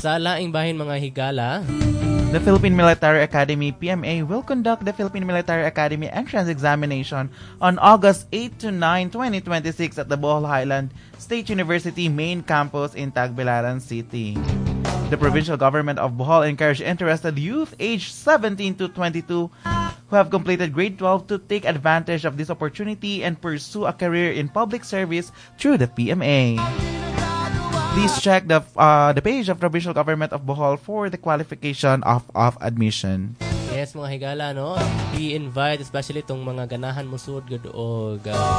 Sa laing bahin mga higala, the Philippine Military Academy PMA will conduct the Philippine Military Academy entrance examination on August 8 to 9, 2026 at the Bohol Highland State University main campus in Tagbilaran City. The provincial government of Bohol encouraged interested youth aged 17 to 22 who have completed grade 12 to take advantage of this opportunity and pursue a career in public service through the PMA. Please check the page of Provincial Government of Bohol for the qualification of admission. Yes, mga higala, no? I-invite, especially itong mga ganahan mo sud o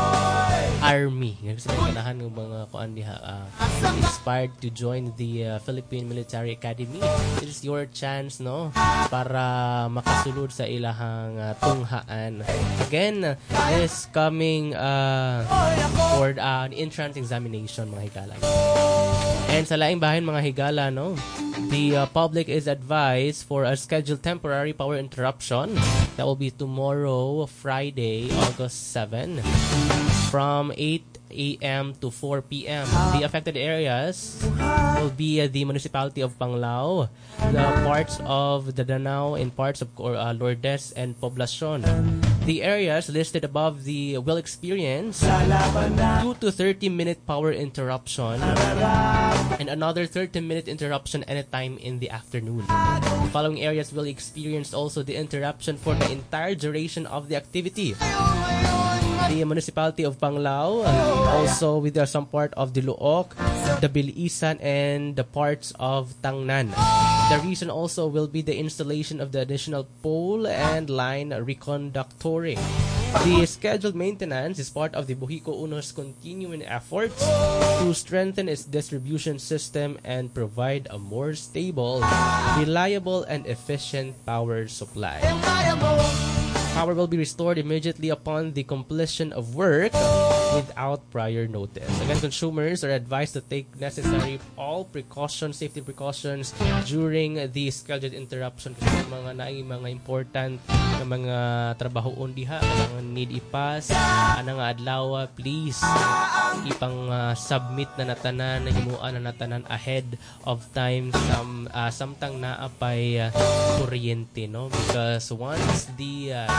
army. Kasi ganahan ng mga kuan diha inspired to join the Philippine Military Academy. It is your chance, no? Para makasulod sa ilahang tunghaan. Again, is coming for an entrance examination, mga higala. And sa laing bahin mga higala, no, the public is advised for a scheduled temporary power interruption that will be tomorrow, Friday, August 7, from 8 a.m. to 4 p.m. The affected areas will be the municipality of Panglao, the parts of the Danao, and parts of Lourdes and Poblacion. The areas listed above will experience 2 to 30-minute power interruption and another 30-minute interruption anytime in the afternoon. The following areas will experience also the interruption for the entire duration of the activity. The municipality of Panglao, also with some part of the Luok, the Bilisan, and the parts of Tangnan. The reason also will be the installation of the additional pole and line reconductoring. The scheduled maintenance is part of the Buhico Uno's continuing efforts to strengthen its distribution system and provide a more stable, reliable, and efficient power supply. Power will be restored immediately upon the completion of work without prior notice. Again, consumers are advised to take necessary safety precautions during the scheduled interruption. Kasi mga important na mga trabahoon diha, kailangan need ipas, nga adlaw, please ipang submit na natanan, himuan na natanan ahead of time samtang naapay kuryente, no? Because once the